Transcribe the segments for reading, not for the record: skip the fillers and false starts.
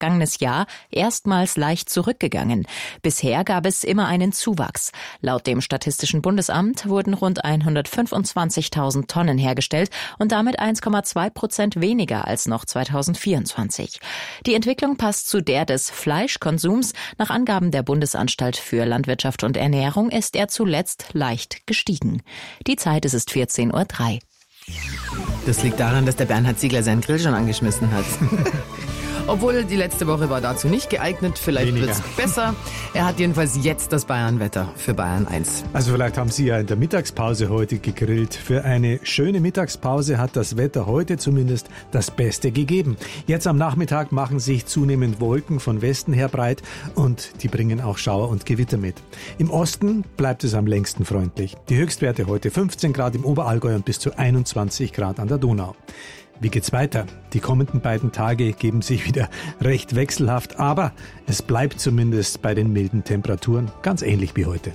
vergangenes Jahr erstmals leicht zurückgegangen. Bisher gab es immer einen Zuwachs. Laut dem Statistischen Bundesamt wurden rund 125.000 Tonnen hergestellt und damit 1,2% weniger als noch 2024. Die Entwicklung passt zu der des Fleischkonsums. Nach Angaben der Bundesanstalt für Landwirtschaft und Ernährung ist er zuletzt leicht gestiegen. Die Zeit ist 14:03 Uhr. Das liegt daran, dass der Bernhard Ziegler seinen Grill schon angeschmissen hat. Obwohl die letzte Woche war dazu nicht geeignet, vielleicht wird es besser. Er hat jedenfalls jetzt das Bayernwetter für Bayern 1. Also vielleicht haben Sie ja in der Mittagspause heute gegrillt. Für eine schöne Mittagspause hat das Wetter heute zumindest das Beste gegeben. Jetzt am Nachmittag machen sich zunehmend Wolken von Westen her breit und die bringen auch Schauer und Gewitter mit. Im Osten bleibt es am längsten freundlich. Die Höchstwerte heute 15 Grad im Oberallgäu und bis zu 21 Grad an der Donau. Wie geht's weiter? Die kommenden beiden Tage geben sich wieder recht wechselhaft, aber es bleibt zumindest bei den milden Temperaturen ganz ähnlich wie heute.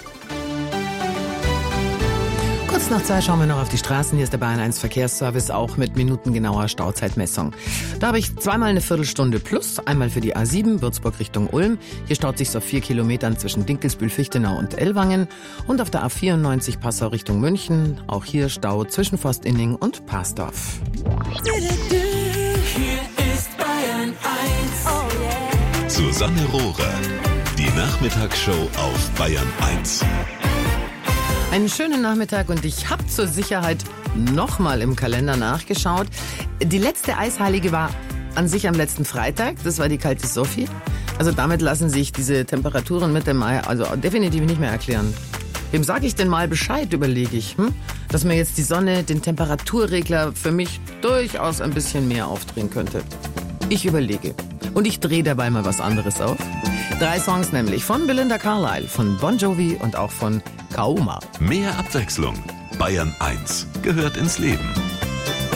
Kurz nach 2 schauen wir noch auf die Straßen. Hier ist der Bayern 1 Verkehrsservice, auch mit minutengenauer Stauzeitmessung. Da habe ich zweimal eine Viertelstunde plus, einmal für die A7 Würzburg Richtung Ulm. Hier staut sich auf 4 Kilometern zwischen Dinkelsbühl, Fichtenau und Ellwangen. Und auf der A94 Passau Richtung München, auch hier Stau zwischen Forstinning und Parsdorf. Hier ist Bayern 1. Susanne Rohrer, die Nachmittagsshow auf Bayern 1. Einen schönen Nachmittag und ich habe zur Sicherheit nochmal im Kalender nachgeschaut. Die letzte Eisheilige war an sich am letzten Freitag, das war die kalte Sophie. Also damit lassen sich diese Temperaturen Mitte Mai also definitiv nicht mehr erklären. Wem sage ich denn mal Bescheid, überlege ich, dass mir jetzt die Sonne den Temperaturregler für mich durchaus ein bisschen mehr aufdrehen könnte. Ich überlege und ich drehe dabei mal was anderes auf. 3 Songs nämlich von Belinda Carlisle, von Bon Jovi und auch von Kaoma. Mehr Abwechslung. Bayern 1 gehört ins Leben.